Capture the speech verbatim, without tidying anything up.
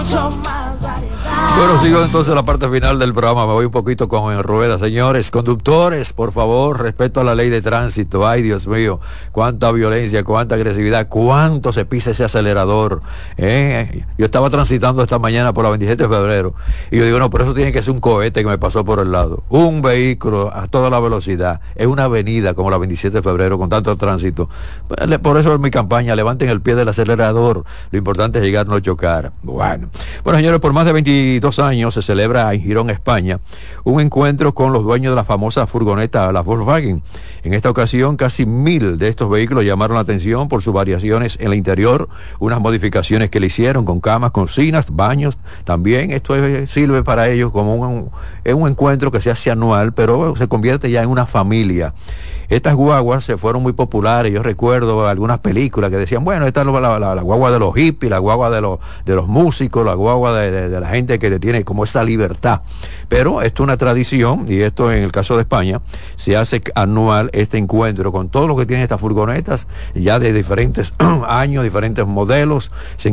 Bueno, sigo entonces la parte final del programa. Me voy un poquito con en rueda. Señores, conductores, por favor, respeto a la ley de tránsito. Ay, Dios mío, cuánta violencia, cuánta agresividad, cuánto se pisa ese acelerador. ¿Eh? Yo estaba transitando esta mañana por la veintisiete de febrero y yo digo, no, por eso tiene que ser un cohete que me pasó por el lado. Un vehículo a toda la velocidad. Es una avenida como la veintisiete de febrero con tanto tránsito. Por eso en mi campaña, levanten el pie del acelerador. Lo importante es llegar, no chocar. Bueno, bueno, señores, por más de veintidós años se celebra en Girón, España, un encuentro con los dueños de la famosa furgoneta, la Volkswagen. En esta ocasión, casi mil de estos vehículos llamaron la atención por sus variaciones en el interior, unas modificaciones que le hicieron con camas, cocinas, baños. También esto es, sirve para ellos como un, es un encuentro que se hace anual, pero se convierte ya en una familia. Estas guaguas se fueron muy populares. Yo recuerdo algunas películas que decían, bueno, esta es la, la, la, la guagua de los hippies, la guagua de los, de los músicos, la guagua de, de, de la gente que tiene como esa libertad. Pero esto es una tradición, y esto en el caso de España, se hace anual este encuentro con todo lo que tienen estas furgonetas, ya de diferentes años, diferentes modelos. Se